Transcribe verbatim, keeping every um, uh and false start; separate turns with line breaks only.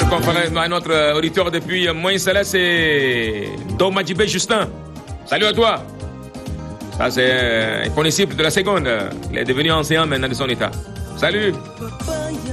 conférence à notre auditeur depuis Moïse-Céleste, c'est Domadjibé Justin. Salut à toi. Ça, c'est un condisciple de la seconde. Il est devenu enseignant maintenant de son état. Salut.